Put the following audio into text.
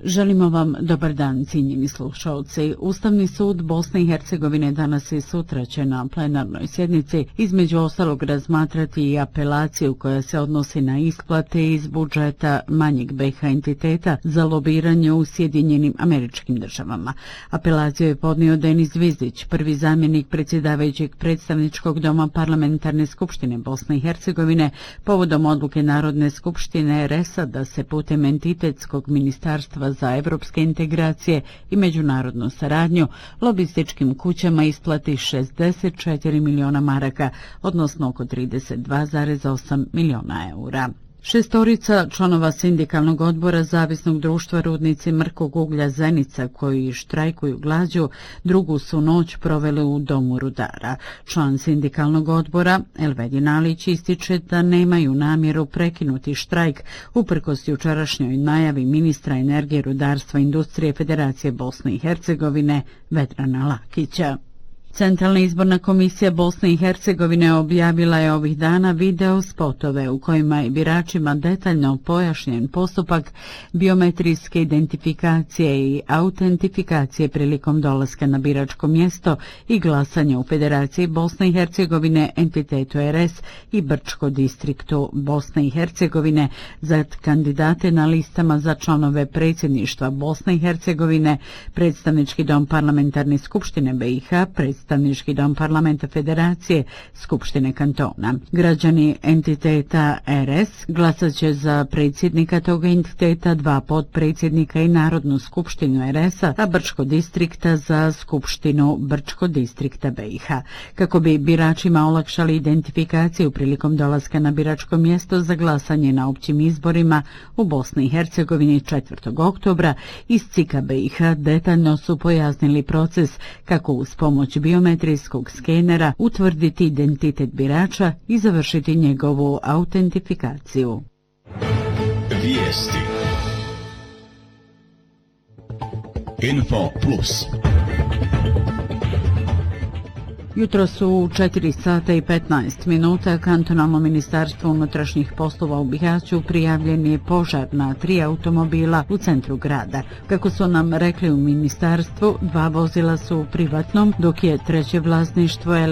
Želimo vam dobar dan, cijenjeni slušalci. Ustavni sud Bosne i Hercegovine danas i sutra će na plenarnoj sjednici između ostalog razmatrati i apelaciju koja se odnosi na isplate iz budžeta manjeg BiH entiteta za lobiranje u Sjedinjenim Američkim Državama. Apelaciju je podnio Denis Zvizić, prvi zamjenik predsjedavajućeg predstavničkog doma Parlamentarne skupštine Bosne i Hercegovine, povodom odluke Narodne skupštine RS-a da se putem entitetskog ministarstva za evropske integracije i međunarodnu saradnju lobističkim kućama isplati 64 miliona maraka, odnosno oko 32,8 miliona eura. 6 članova sindikalnog odbora Zavisnog društva Rudnici mrkog uglja Zenica, koji štrajkuju glađu, drugu su noć proveli u domu rudara. Član sindikalnog odbora Elvedin Alić ističe da nemaju namjeru prekinuti štrajk uprkos jučerašnjoj najavi ministra energije, rudarstva i industrije Federacije Bosne i Hercegovine Vedrana Lakića. Centralna izborna komisija Bosne i Hercegovine objavila je ovih dana video spotove u kojima je biračima detaljno pojašnjen postupak biometrijske identifikacije i autentifikacije prilikom dolaska na biračko mjesto i glasanja u Federaciji Bosne i Hercegovine, entitetu RS i Brčko distriktu Bosne i Hercegovine za kandidate na listama za članove predsjedništva Bosne i Hercegovine, predstavnički dom Parlamentarne skupštine BiH, predstavnički dom Parlamenta Federacije, Skupštine kantona. Građani entiteta RS glasat će za predsjednika tog entiteta, 2 potpredsjednika i Narodnu skupštinu RS-a, a Brčko distrikta za Skupštinu Brčko distrikta BiH. Kako bi biračima olakšali identifikaciju prilikom dolaska na biračko mjesto za glasanje na općim izborima u Bosni i Hercegovini 4. oktobra, iz CIK-a BiH detaljno su pojasnili proces kako uz pomoć biometrijskog skenera utvrditi identitet birača i završiti njegovu autentifikaciju. Vijesti. Info Plus. Jutro su u 4:15 kantonalno ministarstvo unutrašnjih poslova u Bihaću prijavljen je požar na 3 automobila u centru grada. Kako su nam rekli u ministarstvu, 2 vozila su u privatnom, dok je treće vlasništvo